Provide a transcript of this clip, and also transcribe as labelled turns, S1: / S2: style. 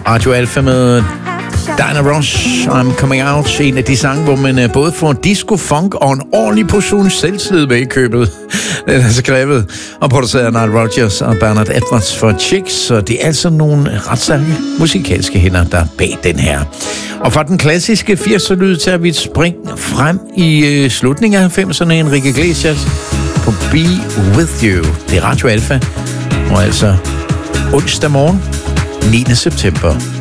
S1: Radio Alpha med Diana Ross, I'm Coming Out. En af de sange, hvor man både får disco, funk og en ordentlig portion selvtillid med i købet. Den er skrevet og produceret af Nile Rodgers og Bernard Edwards for Chicks, så det er altså nogle ret stærke musikalske hænder, der er bag den her. Og fra den klassiske 80'er-lyd tager vi et spring frem i slutningen af 90'erne. Enrique Iglesias på Be With You. Det er Radio Alpha, og altså onsdag morgen, 9. september.